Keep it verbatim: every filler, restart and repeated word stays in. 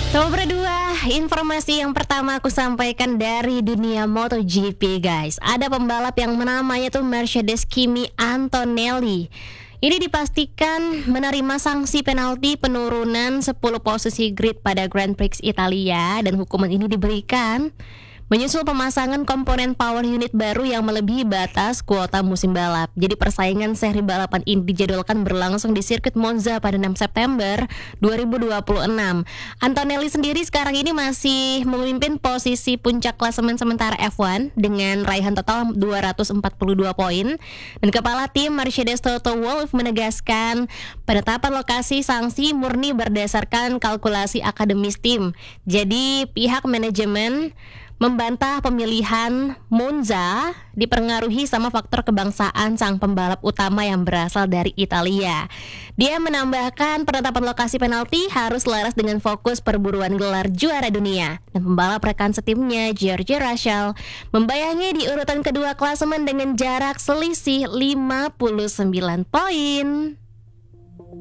Nomor berdua, informasi yang pertama aku sampaikan dari dunia MotoGP guys. Ada pembalap yang namanya tuh Mercedes Kimi Antonelli. Ini dipastikan menerima sanksi penalti penurunan sepuluh posisi grid pada Grand Prix Italia, dan hukuman ini diberikan menyusul pemasangan komponen power unit baru yang melebihi batas kuota musim balap. Jadi persaingan seri balapan ini dijadwalkan berlangsung di sirkuit Monza pada enam September dua ribu dua puluh enam. Antonelli sendiri sekarang ini masih memimpin posisi puncak klasemen sementara F satu dengan raihan total dua ratus empat puluh dua poin. Dan kepala tim Mercedes Toto Wolff menegaskan penetapan lokasi sanksi murni berdasarkan kalkulasi akademis tim. Jadi pihak manajemen membantah pemilihan Monza dipengaruhi sama faktor kebangsaan sang pembalap utama yang berasal dari Italia. Dia menambahkan penetapan lokasi penalti harus selaras dengan fokus perburuan gelar juara dunia. Dan pembalap rekan setimnya George Russell membayangi di urutan kedua klasemen dengan jarak selisih lima puluh sembilan poin.